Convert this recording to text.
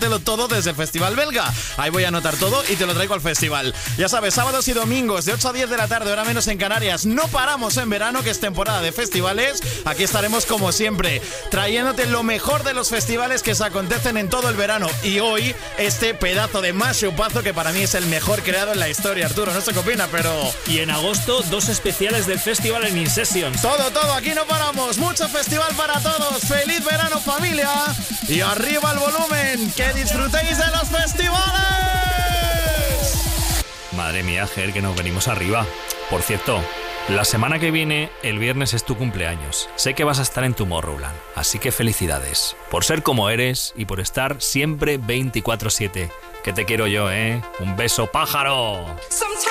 todo desde el Festival Belga. Ahí voy a anotar todo y te lo traigo al festival. Ya sabes, sábados y domingos de 8 a 10 de la tarde, hora menos en Canarias. No paramos en verano, que es temporada de festivales. Aquí estaremos como siempre, trayéndote lo mejor de los festivales que se acontecen en todo el verano. Y hoy, este pedazo de mashupazo que para mí es el mejor creado en la historia. Arturo, no sé qué opina, pero... Y en agosto, 2 especiales del festival en InSessions. Todo, aquí no paramos. Mucho festival para todos. ¡Feliz verano, familia! Y arriba el volumen. ¡Que disfrutéis de los festivales! Madre mía, Ger, que nos venimos arriba. Por cierto, la semana que viene, el viernes, es tu cumpleaños. Sé que vas a estar en Tomorrowland, así que felicidades. Por ser como eres y por estar siempre 24/7. Que te quiero yo, ¿eh? Un beso, pájaro.